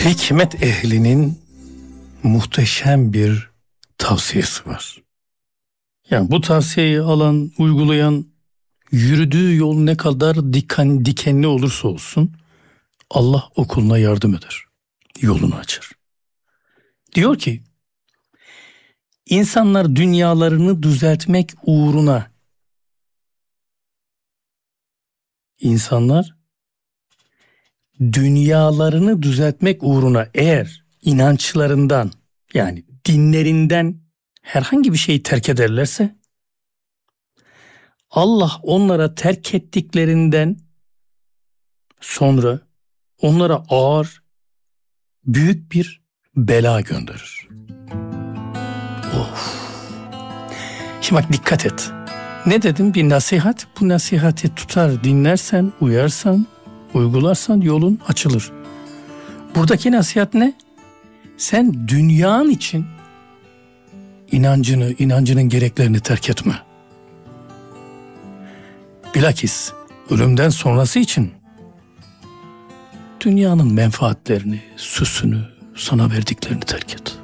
Hikmet ehlinin muhteşem bir tavsiyesi var. Yani bu tavsiyeyi alan, uygulayan, yürüdüğü yol ne kadar dikenli olursa olsun Allah o kuluna yardım eder. Yolunu açar. Diyor ki, insanlar dünyalarını düzeltmek uğruna eğer inançlarından, yani dinlerinden herhangi bir şeyi terk ederlerse, Allah onlara terk ettiklerinden sonra onlara ağır, büyük bir bela gönderir. Of. Şimdi bak, dikkat et. Ne dedim? Bir nasihat. Bu nasihati tutar, dinlersen, uyarsan, uygularsan yolun açılır. Buradaki nasihat ne? Sen dünyan için inancının gereklerini terk etme. Bilakis ölümden sonrası için dünyanın menfaatlerini, süsünü, sana verdiklerini terk et.